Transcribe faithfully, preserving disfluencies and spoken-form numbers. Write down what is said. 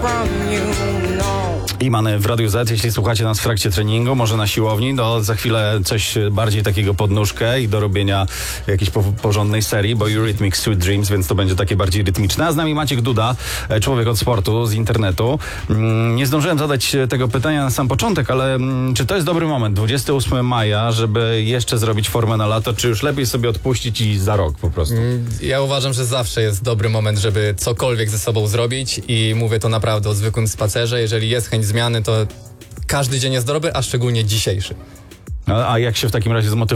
Iman w Radiu Z, jeśli słuchacie nas w trakcie treningu, może na siłowni, to za chwilę coś bardziej takiego pod nóżkę i do robienia jakiejś po, porządnej serii, bo Eurythmics Sweet Dreams, więc to będzie takie bardziej rytmiczne. A z nami Maciek Duda, człowiek od sportu, z internetu. Nie zdążyłem zadać tego pytania na sam początek, ale czy to jest dobry moment, dwudziestego ósmego maja, żeby jeszcze zrobić formę na lato, czy już lepiej sobie odpuścić i za rok po prostu? Ja uważam, że zawsze jest dobry moment, żeby cokolwiek ze sobą zrobić i mówię to naprawdę o zwykłym spacerze. Jeżeli jest chęć zmiany, to każdy dzień jest dobry, a szczególnie dzisiejszy. A, a jak się w takim razie zmotywować?